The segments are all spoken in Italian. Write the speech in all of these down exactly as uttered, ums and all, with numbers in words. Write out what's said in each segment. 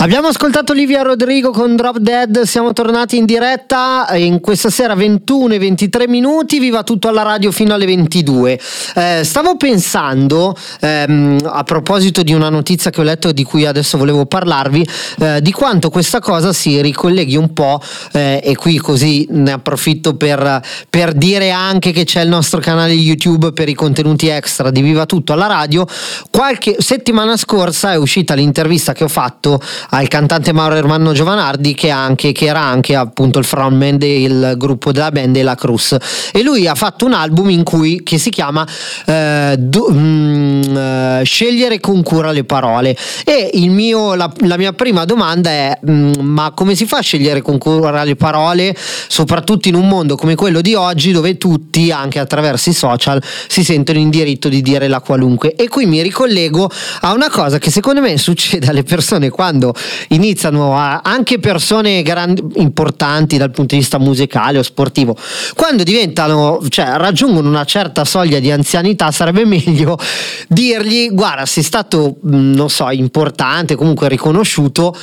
Abbiamo ascoltato Olivia Rodrigo con Drop Dead, siamo tornati in diretta in questa sera ventuno e ventitré minuti, vi va tutto alla radio fino alle ventidue. Eh, stavo pensando, ehm, a proposito di una notizia che ho letto di cui adesso volevo parlarvi, eh, di quanto questa cosa si ricolleghi un po', eh, e qui così ne approfitto per, per dire anche che c'è il nostro canale YouTube per i contenuti extra di Viva Tutto alla radio. Qualche settimana scorsa è uscita l'intervista che ho fatto al cantante Mauro Ermanno Giovanardi, che, anche, che era anche appunto il frontman del gruppo della band La Cruz, e lui ha fatto un album in cui che si chiama eh, do, mm, Scegliere con cura le parole, e il mio, la, la mia prima domanda è mm, ma come si fa a scegliere con cura le parole, soprattutto in un mondo come quello di oggi dove tutti, anche attraverso i social, si sentono in diritto di dire la qualunque. E qui mi ricollego a una cosa che secondo me succede alle persone quando iniziano a, anche persone grandi, importanti dal punto di vista musicale o sportivo, quando diventano, cioè raggiungono una certa soglia di anzianità, sarebbe meglio dirgli: guarda, sei stato, non so, importante, comunque riconosciuto,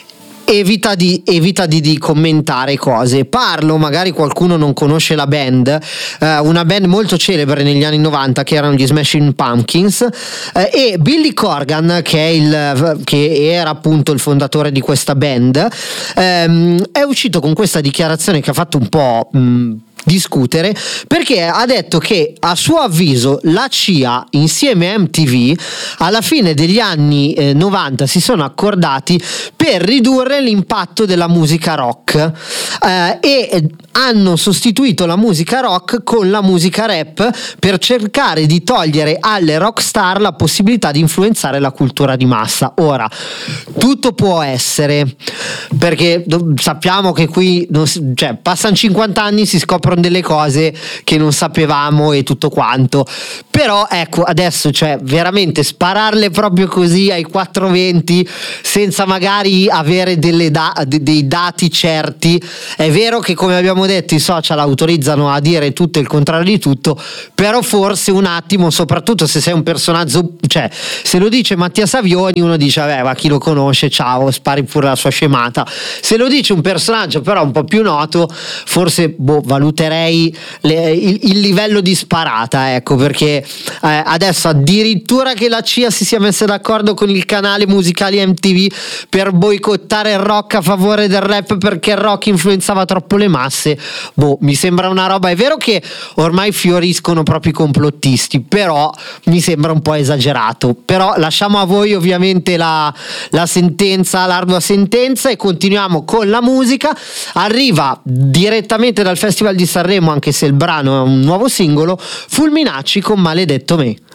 evita di, evita di, di commentare cose. Parlo, magari qualcuno non conosce la band, eh, una band molto celebre negli anni novanta che erano gli Smashing Pumpkins, eh, e Billy Corgan, che, è il, che era appunto il fondatore di questa band, ehm, è uscito con questa dichiarazione che ha fatto un po' mh, discutere, perché ha detto che a suo avviso la C I A insieme a M T V alla fine degli anni eh, novanta si sono accordati per ridurre l'impatto della musica rock, eh, e hanno sostituito la musica rock con la musica rap per cercare di togliere alle rock star la possibilità di influenzare la cultura di massa. Ora, tutto può essere, perché do- sappiamo che qui non si, cioè, passano cinquanta anni, si scoprono delle cose che non sapevamo e tutto quanto, però ecco, adesso, cioè, veramente spararle proprio così ai quattro venti senza magari avere delle da- de- dei dati certi. È vero che, come abbiamo detto, i social autorizzano a dire tutto e il contrario di tutto, però forse un attimo, soprattutto se sei un personaggio, cioè se lo dice Mattia Savioni uno dice vabbè, ma chi lo conosce, ciao, spari pure la sua scemata. Se lo dice un personaggio però un po' più noto, forse boh, valuterei le, il, il livello di sparata, ecco, perché eh, adesso addirittura che la C I A si sia messa d'accordo con il canale musicale M T V per boicottare il rock a favore del rap perché il rock influenzava troppo le masse, boh, mi sembra una roba. È vero che ormai fioriscono proprio i complottisti, però mi sembra un po' esagerato. Però lasciamo a voi ovviamente la, la sentenza, l'ardua sentenza, e continuiamo con la musica. Arriva direttamente dal Festival di Sanremo, anche se il brano è un nuovo singolo, Fulminacci con Maledetto Me.